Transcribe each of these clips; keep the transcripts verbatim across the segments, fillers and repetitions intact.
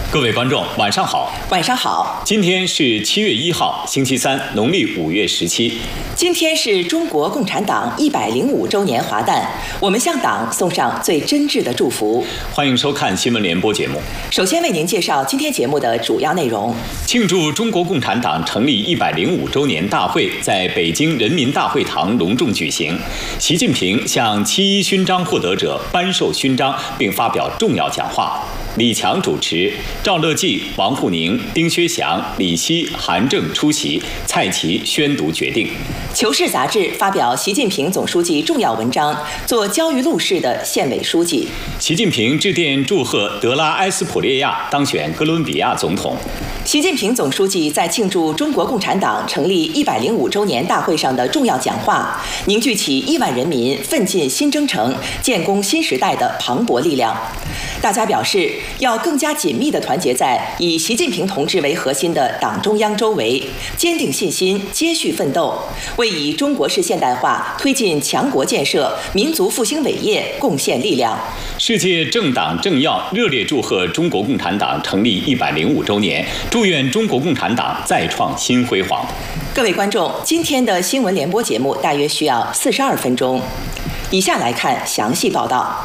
各位观众，晚上好。 晚上好。 今天是七月一号，星期三，农历五月十七。 今天是中国共产党一百零五周年华诞，我们向党送上最真挚的祝福。 欢迎收看新闻联播节目。 首先为您介绍今天节目的主要内容。 庆祝中国共产党成立一百零五周年大会在北京人民大会堂隆重举行，习近平向七一勋章获得者颁授勋章并发表重要讲话。李强主持，赵乐际、王沪宁、丁薛祥、李希、韩正出席，蔡奇宣读决定。 求是杂志发表习近平总书记重要文章，做焦裕禄式的县委书记。 习近平致电祝贺德拉埃斯普列亚当选哥伦比亚总统。 习近平总书记在庆祝中国共产党成立一百零五周年大会上的重要讲话，凝聚起亿万人民奋进新征程、建功新时代的磅礴力量。大家表示，要更加紧密地团结在以习近平同志为核心的党中央周围，坚定信心，接续奋斗，为以中国式现代化推进强国建设、民族复兴伟业贡献力量。 世界政党政要热烈祝贺中国共产党成立一百零五周年，祝愿中国共产党再创新辉煌。 各位观众，今天的新闻联播节目大约需要四十二分钟，以下来看详细报道。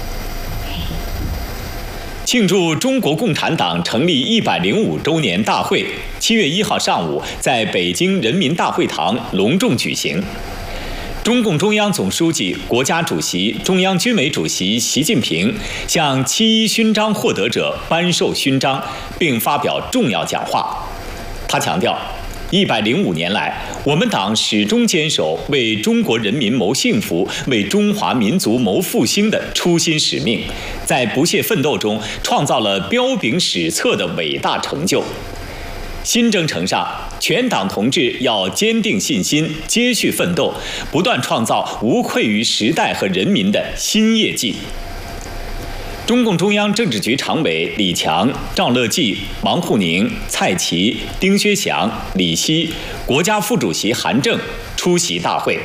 庆祝中国共产党成立一百零五周年大会，七月一号上午在北京人民大会堂隆重举行。中共中央总书记、国家主席、中央军委主席习近平向七一勋章获得者颁授勋章，并发表重要讲话。他强调，一百零五年来，我们党始终坚守为中国人民谋幸福、为中华民族谋复兴的初心使命，在不懈奋斗中创造了彪炳史册的伟大成就。新征程上，全党同志要坚定信心，接续奋斗，不断创造无愧于时代和人民的新业绩。中共中央政治局常委李强、赵乐际、王沪宁、蔡奇、丁薛祥、李希、国家副主席韩正出席大会。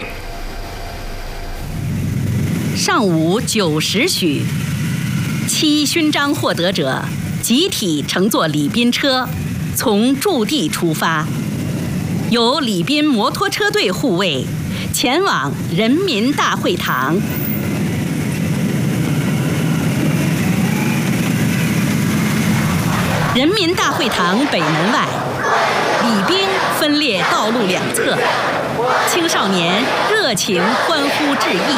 上午九时许，七一勋章获得者集体乘坐礼宾车从驻地出发，由礼宾摩托车队护卫，前往人民大会堂。人民大会堂北门外，礼兵分列道路两侧，青少年热情欢呼致意。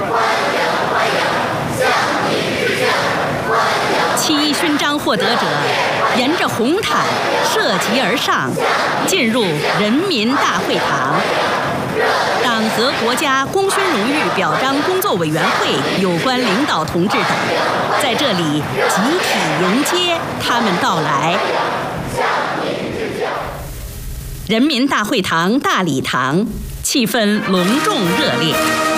七一勋章获得者沿着红毯涉级而上，进入人民大会堂。党和国家功勋荣誉表彰工作委员会有关领导同志等在这里集体迎接他们到来。人民大会堂大礼堂气氛隆重热烈。